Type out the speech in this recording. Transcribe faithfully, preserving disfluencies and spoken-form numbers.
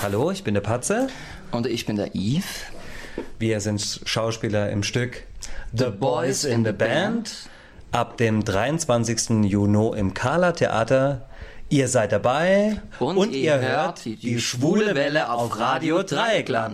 Hallo, ich bin der Patze. Und ich bin der Yves. Wir sind Schauspieler im Stück The Boys in the Band. Ab dem dreiundzwanzigsten Juni im Kala Theater. Ihr seid dabei und, und ihr hört die, die schwule Welle auf Radio Dreieckland.